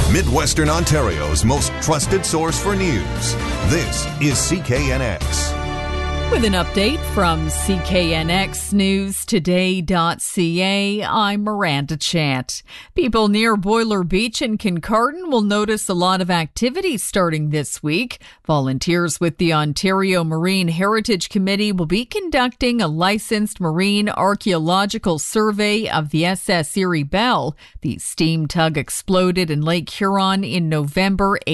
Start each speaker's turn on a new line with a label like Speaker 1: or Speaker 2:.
Speaker 1: Midwestern Ontario's most trusted source for news. This is CKNX.
Speaker 2: With an update from CKNXNewsToday.ca, I'm Miranda Chant. People near Boiler Beach in Kincardine will notice a lot of activity starting this week. Volunteers with the Ontario Marine Heritage Committee will be conducting a licensed marine archaeological survey of the SS Erie Belle. The steam tug exploded in Lake Huron in November